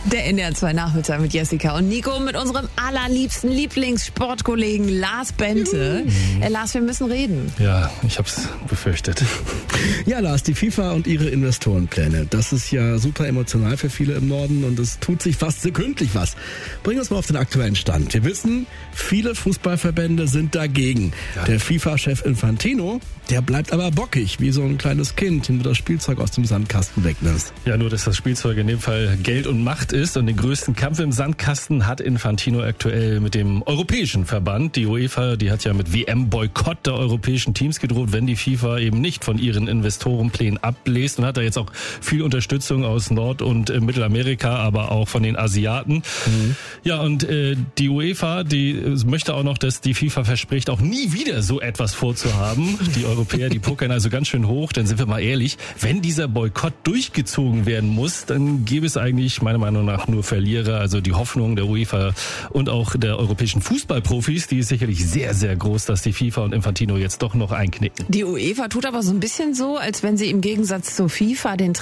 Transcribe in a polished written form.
Der NDR 2 Nachmittag mit Jessica und Nico, mit unserem allerliebsten Lieblingssportkollegen Lars Bente. Lars, wir müssen reden. Ja, ich hab's befürchtet. Ja, Lars, die FIFA und ihre Investorenpläne. Das ist ja super emotional für viele im Norden und es tut sich fast sekündlich was. Bring uns mal auf den aktuellen Stand. Wir wissen, viele Fußballverbände sind dagegen. Ja. Der FIFA-Chef Infantino, der bleibt aber bockig, wie so ein kleines Kind, dem du das Spielzeug aus dem Sandkasten wegnimmst. Ja, nur dass das Spielzeug in dem Fall Geld und Macht ist, und den größten Kampf im Sandkasten hat Infantino aktuell mit dem Europäischen Verband. Die UEFA, die hat ja mit WM-Boykott der europäischen Teams gedroht, wenn die FIFA eben nicht von ihren Investorenplänen abbläst, und hat da jetzt auch viel Unterstützung aus Nord- und Mittelamerika, aber auch von den Asiaten. Ja, und die UEFA, die möchte auch noch, dass die FIFA verspricht, auch nie wieder so etwas vorzuhaben. Die Europäer, die pokern also ganz schön hoch, denn sind wir mal ehrlich, wenn dieser Boykott durchgezogen werden muss, dann gäbe es eigentlich meiner Meinung nach nur Verlierer. Also die Hoffnung der UEFA und auch der europäischen Fußballprofis, die ist sicherlich sehr, sehr groß, dass die FIFA und Infantino jetzt doch noch einknicken. Die UEFA tut aber so ein bisschen so, als wenn sie im Gegensatz zur FIFA den